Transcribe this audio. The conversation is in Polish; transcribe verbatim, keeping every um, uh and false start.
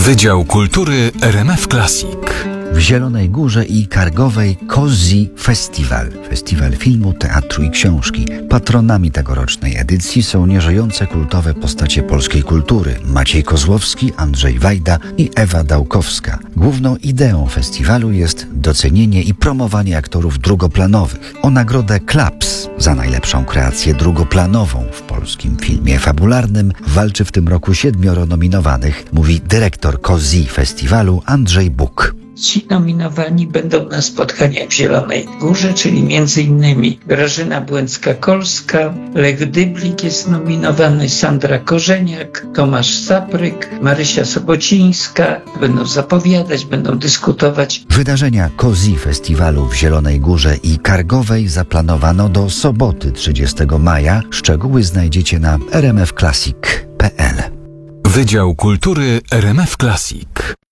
Wydział Kultury R M F Classic. W Zielonej Górze i Kargowej Cozy Festival, festiwal filmu, teatru i książki. Patronami tegorocznej edycji są nieżyjące kultowe postacie polskiej kultury Maciej Kozłowski, Andrzej Wajda i Ewa Dałkowska. Główną ideą festiwalu jest docenienie i promowanie aktorów drugoplanowych. O nagrodę Klaps za najlepszą kreację drugoplanową w polskim filmie fabularnym walczy w tym roku siedmioro nominowanych, mówi dyrektor Cozy Festiwalu Andrzej Buk. Ci nominowani będą na spotkaniach w Zielonej Górze, czyli między innymi Grażyna Błęcka-Kolska, Lech Dyblik jest nominowany, Sandra Korzeniak, Tomasz Sapryk, Marysia Sobocińska. Będą zapowiadać, będą dyskutować. Wydarzenia Cozy Festiwalu w Zielonej Górze i Kargowej zaplanowano do soboty trzydziestego maja. Szczegóły znajdziecie na r m f classic kropka p l. Wydział Kultury R M F Classic.